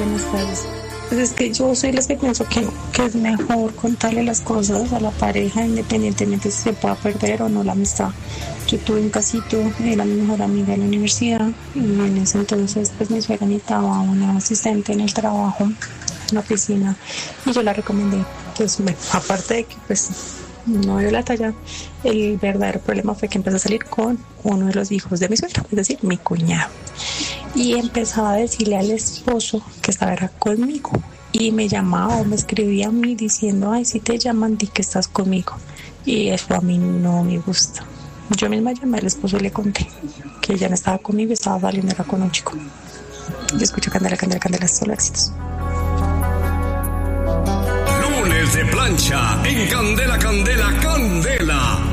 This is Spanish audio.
buenas tardes. Pues es que yo soy las que pienso que es mejor contarle las cosas a la pareja independientemente si se pueda perder o no la amistad. Yo tuve un casito, era mi mejor amiga de la universidad y en ese entonces pues mi suegra necesitaba una asistente en el trabajo, en la oficina, y yo la recomendé. Pues aparte de que pues no dio la talla, el verdadero problema fue que empezó a salir con uno de los hijos de mi suegra, es decir, mi cuñado. Y empezaba a decirle al esposo que estaba era conmigo. Y me llamaba o me escribía a mí diciendo, ay, si te llaman, di que estás conmigo. Y eso a mí no me gusta. Yo misma llamé al esposo y le conté que ella no estaba conmigo, estaba saliendo era con un chico. Yo escucho Candela, Candela, Candela, solo éxitos. Lunes de plancha en Candela, Candela, Candela.